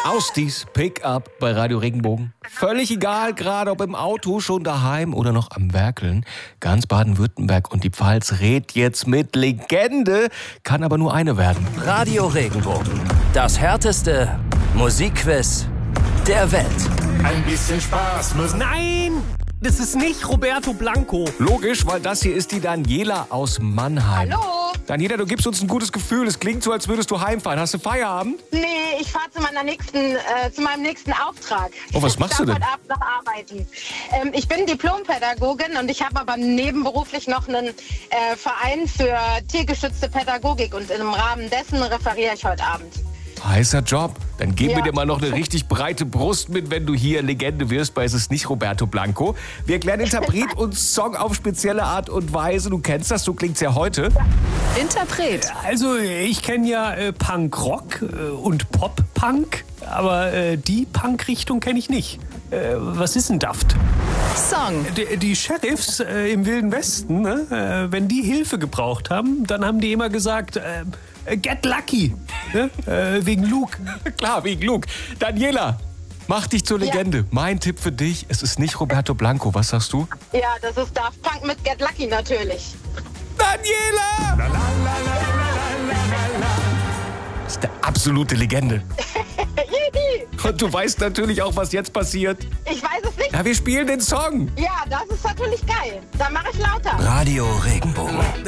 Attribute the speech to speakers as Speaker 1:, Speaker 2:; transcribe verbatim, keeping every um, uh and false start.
Speaker 1: Austis Pickup bei Radio Regenbogen. Völlig egal, gerade ob im Auto, schon daheim oder noch am Werkeln. Ganz Baden-Württemberg und die Pfalz rät jetzt mit Legende, kann aber nur eine werden.
Speaker 2: Radio Regenbogen, das härteste Musikquiz der Welt.
Speaker 3: Ein bisschen Spaß muss...
Speaker 4: Nein, das ist nicht Roberto Blanco.
Speaker 1: Logisch, weil das hier ist die Daniela aus Mannheim.
Speaker 5: Hallo?
Speaker 1: Daniela, du gibst uns ein gutes Gefühl. Es klingt so, als würdest du heimfahren. Hast du Feierabend?
Speaker 5: Nee, ich fahre zu meiner nächsten, äh, zu meinem nächsten Auftrag.
Speaker 1: Oh, was machst du denn?
Speaker 5: Ich darf heute Abend noch arbeiten. Ähm, ich bin Diplompädagogin und ich habe aber nebenberuflich noch einen äh, Verein für tiergeschützte Pädagogik und im Rahmen dessen referiere ich heute Abend.
Speaker 1: Heißer Job. Dann gib
Speaker 5: Ja.
Speaker 1: mir dir mal noch eine richtig breite Brust mit, wenn du hier Legende wirst, weil es ist nicht Roberto Blanco. Wir erklären Interpret und Song auf spezielle Art und Weise. Du kennst das, so klingt's ja heute.
Speaker 6: Interpret.
Speaker 4: Also ich kenne ja äh, Punk-Rock äh, und Pop-Punk, aber äh, die Punk-Richtung kenne ich nicht. Äh, was ist denn Daft?
Speaker 6: Song.
Speaker 4: Die, die Sheriffs äh, im Wilden Westen, ne? äh, wenn die Hilfe gebraucht haben, dann haben die immer gesagt, äh, get lucky, ne? äh, wegen Luke.
Speaker 1: Klar, wegen Luke. Daniela, mach dich zur Legende. Ja. Mein Tipp für dich, es ist nicht Roberto Blanco. Was sagst du?
Speaker 5: Ja, das ist Daft Punk mit Get Lucky natürlich.
Speaker 1: Daniela!
Speaker 3: La, la, la, la, la, la, la.
Speaker 1: Das ist eine absolute Legende.
Speaker 5: Yippie!
Speaker 1: Und du weißt natürlich auch, was jetzt passiert.
Speaker 5: Ich weiß es nicht.
Speaker 1: Ja, wir spielen den Song.
Speaker 5: Ja, das ist natürlich geil. Dann mache ich lauter.
Speaker 2: Radio Regenbogen.